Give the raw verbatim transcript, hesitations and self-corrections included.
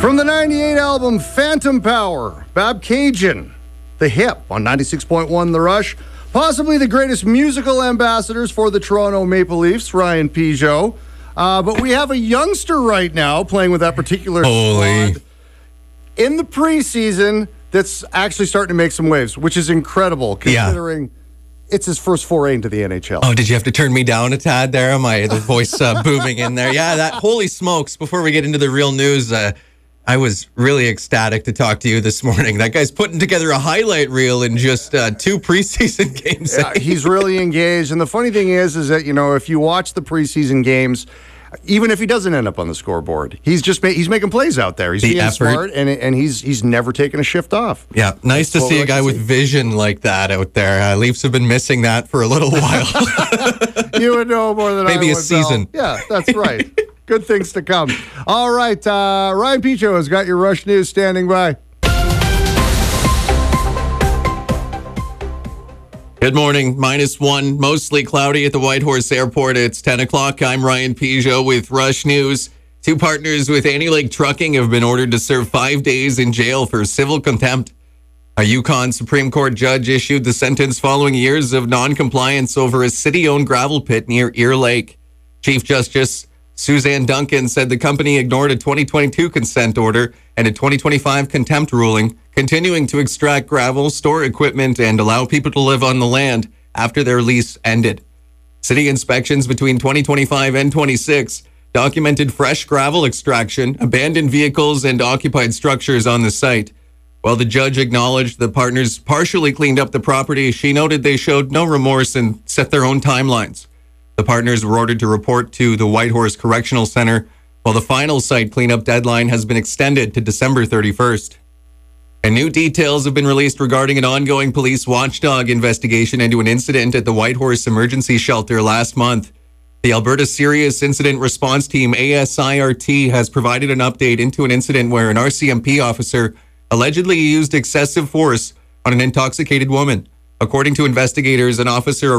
From the ninety-eight album Phantom Power, Babcaygeon, The Hip on ninety-six point one The Rush. Possibly the greatest musical ambassadors for the Toronto Maple Leafs, Ryan Pigeot. Uh, but we have a youngster right now playing with that particular Holy. squad in the preseason that's actually starting to make some waves, which is incredible considering yeah. it's his first foray into the N H L. Oh, did you have to turn me down a tad there? Am I the voice uh, booming in there? Yeah, that holy smokes. Before we get into the real news, uh, I was really ecstatic to talk to you this morning. That guy's putting together a highlight reel in just uh, two preseason games. Yeah, he's really engaged. And the funny thing is, is that, you know, if you watch the preseason games, even if he doesn't end up on the scoreboard, he's just ma- he's making plays out there. He's the being effort. smart, and and he's he's never taken a shift off. Yeah, nice That's to see a guy like with see. vision like that out there. Uh, Leafs have been missing that for a little while. You would know more than Maybe I a would, season. Bill. Yeah, that's right. Good things to come. All right, uh, Ryan Pigeot has got your Rush News standing by. Good morning. Minus one, mostly cloudy at the Whitehorse Airport. It's ten o'clock. I'm Ryan Pigeot with Rush News. Two partners with Annie Lake Trucking have been ordered to serve five days in jail for civil contempt. A Yukon Supreme Court judge issued the sentence following years of non-compliance over a city-owned gravel pit near Ear Lake. Chief Justice Suzanne Duncan said the company ignored a twenty twenty-two consent order and a twenty twenty-five contempt ruling, continuing to extract gravel, store equipment, and allow people to live on the land after their lease ended. City inspections between twenty twenty-five and twenty-six documented fresh gravel extraction, abandoned vehicles, and occupied structures on the site. While the judge acknowledged the partners partially cleaned up the property, she noted they showed no remorse and set their own timelines. The partners were ordered to report to the Whitehorse Correctional Center, while the final site cleanup deadline has been extended to December thirty-first. And new details have been released regarding an ongoing police watchdog investigation into an incident at the Whitehorse Emergency Shelter last month. The Alberta Serious Incident Response Team, A S I R T, has provided an update into an incident where an R C M P officer allegedly used excessive force on an intoxicated woman. According to investigators, an officer